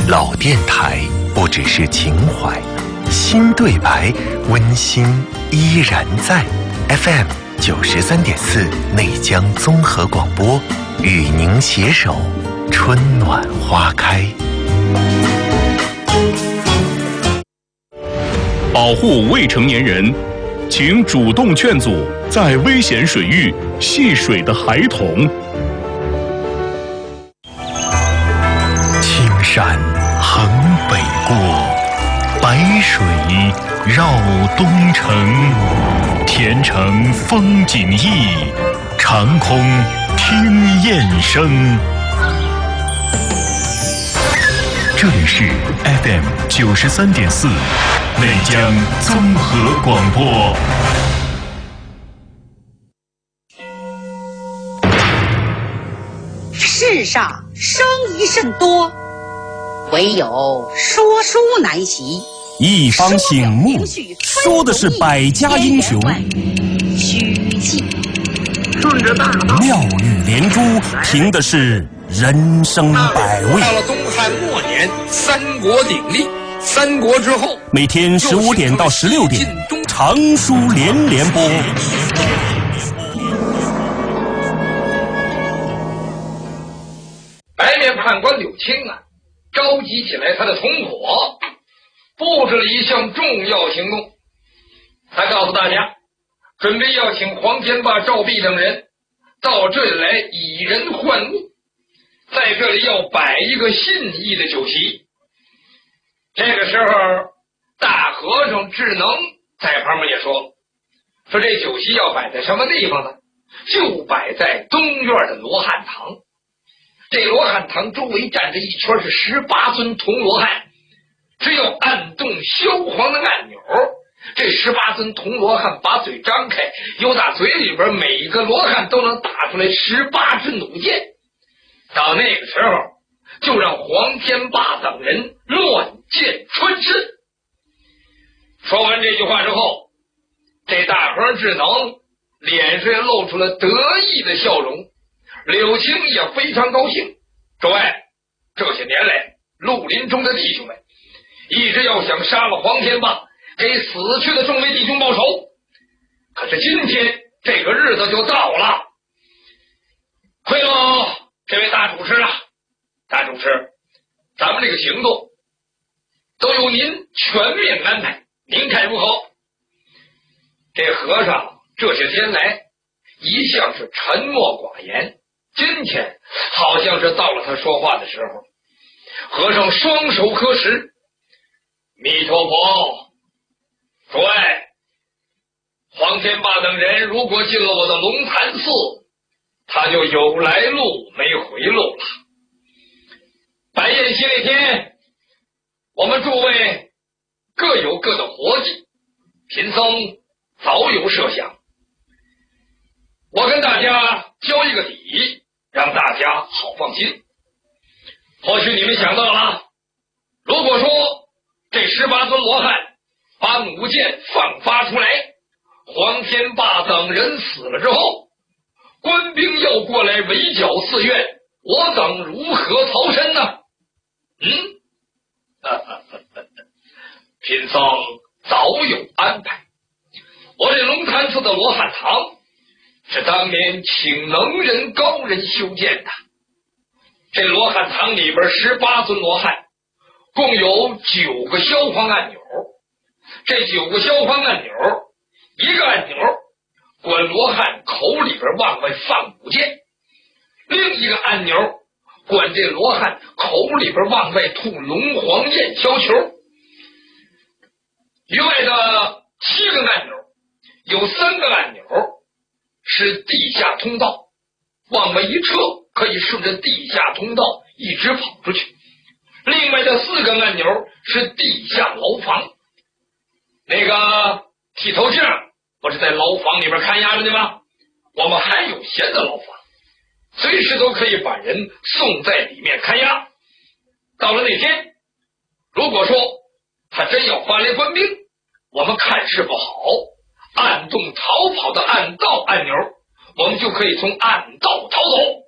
老电台不只是情怀，新对白温馨依然在。FM 93.4内江综合广播，与您携手春暖花开。 保护未成年人，请主动劝阻在危险水域戏水的孩童。 青山横北过，白水绕东城。前程风景异，长空听雁声。这里是 FM 93.4内江综合广播。 世上生意甚多，唯有说书难习。 一方醒目，说的是百家英雄； 虚记顺着大道， 妙语连珠，凭的是人生百味。 到了东汉末年，三国鼎立，三国之后， 每天15点到16点，长书连连播。 白面判官柳青啊，召集起来他的同伙，布置了一项重要行动。他告诉大家，准备要请黄天霸、赵弼等人到这里来以人换物，在这里要摆一个信义的酒席。这个时候，大和尚智能在旁边也说这酒席要摆在什么地方呢？就摆在东院的罗汉堂。这罗汉堂周围站着一圈是18尊铜罗汉，只要按动萧黄的按钮，这18尊铜罗汉把嘴张开，由打嘴里边每一个罗汉都能打出来18支弩箭。到那个时候，就让黄天霸等人乱箭穿身。说完这句话之后，这大和尚智能脸上露出了得意的笑容，柳青也非常高兴。诸位，这些年来绿林中的弟兄们一直要想杀了黄天霸，给死去的众位弟兄报仇，可是今天这个日子就到了。亏喽这位大主持啊，大主持，咱们这个行动都由您全面安排，您看如何？这和尚这些天来一向是沉默寡言，今天好像是到了他说话的时候。和尚双手合十，弥陀佛，诸位，黄天霸等人如果进了我的龙潭寺，他就有来路没回路了。摆宴席那天，我们诸位各有各的活计，贫僧早有设想。我跟大家交一个底，让大家好放心。或许你们想到了，如果说这18尊罗汉把弩箭放发出来，黄天霸等人死了之后，官兵要过来围剿寺院，我等如何逃生呢？贫僧早有安排。我这龙潭寺的罗汉堂是当年请能人高人修建的。这罗汉堂里边18尊罗汉，共有9个消防按钮。这9个消防按钮，一个按钮管罗汉口里边往外放弩箭，另一个按钮管这罗汉口里边往外吐龙黄焰消球。余外的7个按钮，有3个按钮是地下通道，往外一撤可以顺着地下通道一直跑出去。另外的4个按钮是地下牢房。那个剃头匠不是在牢房里边看押着的吗？我们还有闲的牢房，随时都可以把人送在里面看押。到了那天，如果说他真要发来官兵，我们看势不好，按动逃跑的暗道按钮，我们就可以从暗道逃走。